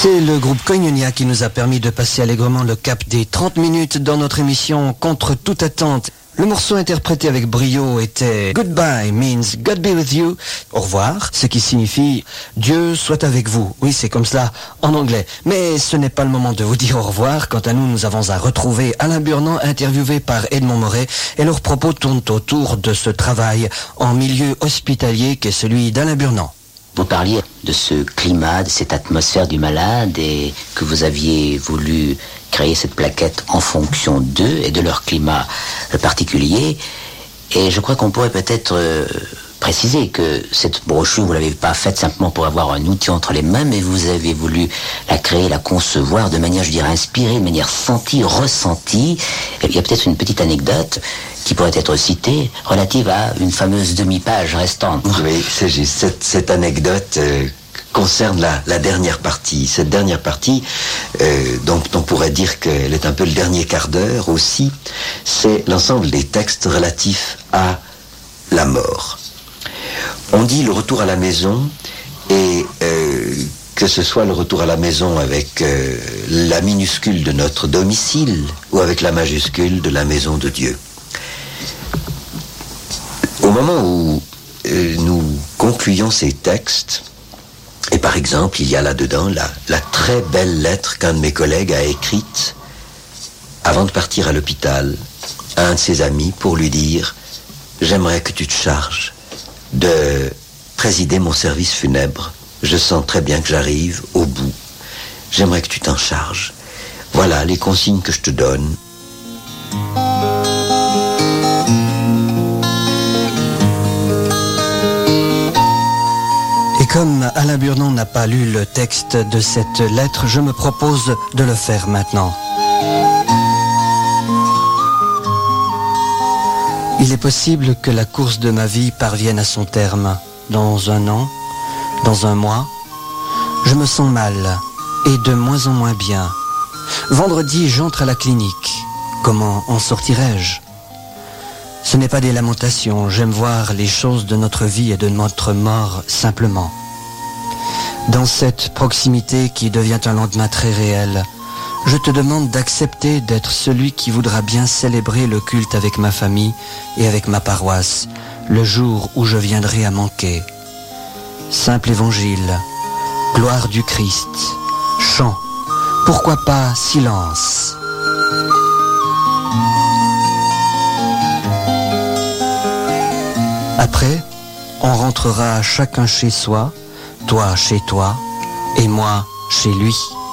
C'est le groupe Koinonia qui nous a permis de passer allègrement le cap des 30 minutes dans notre émission Contre toute attente. Le morceau interprété avec brio était Goodbye means God be with you, au revoir, ce qui signifie Dieu soit avec vous. Oui, c'est comme cela en anglais. Mais ce n'est pas le moment de vous dire au revoir. Quant à nous, nous avons à retrouver Alain Burnand, interviewé par Edmond Moret, et leurs propos tournent autour de ce travail en milieu hospitalier qu'est celui d'Alain Burnand. Vous parliez de ce climat, de cette atmosphère du malade et que vous aviez voulu créer cette plaquette en fonction d'eux et de leur climat particulier. Et je crois qu'on pourrait peut-être préciser que cette brochure, vous ne l'avez pas faite simplement pour avoir un outil entre les mains, mais vous avez voulu la créer, la concevoir de manière, je dirais, inspirée, de manière sentie, ressentie. Et il y a peut-être une petite anecdote qui pourrait être citée, relative à une fameuse demi-page restante. Oui, c'est juste. Cette anecdote concerne la dernière partie. Cette dernière partie, dont on pourrait dire qu'elle est un peu le dernier quart d'heure aussi, c'est l'ensemble des textes relatifs à la mort. On dit le retour à la maison, et que ce soit le retour à la maison avec la minuscule de notre domicile ou avec la majuscule de la maison de Dieu. Au moment où nous concluons ces textes, et par exemple, il y a là-dedans la très belle lettre qu'un de mes collègues a écrite avant de partir à l'hôpital à un de ses amis pour lui dire « J'aimerais que tu te charges de présider mon service funèbre. Je sens très bien que j'arrive au bout. J'aimerais que tu t'en charges. Voilà les consignes que je te donne. » Et comme Alain Burnand n'a pas lu le texte de cette lettre, je me propose de le faire maintenant. Il est possible que la course de ma vie parvienne à son terme. Dans un an, dans un mois, je me sens mal et de moins en moins bien. Vendredi, j'entre à la clinique. Comment en sortirai-je ? Ce n'est pas des lamentations, j'aime voir les choses de notre vie et de notre mort simplement. Dans cette proximité qui devient un lendemain très réel, je te demande d'accepter d'être celui qui voudra bien célébrer le culte avec ma famille et avec ma paroisse, le jour où je viendrai à manquer. Simple évangile, gloire du Christ, chant, pourquoi pas silence. Après, on rentrera chacun chez soi, toi chez toi et moi chez lui.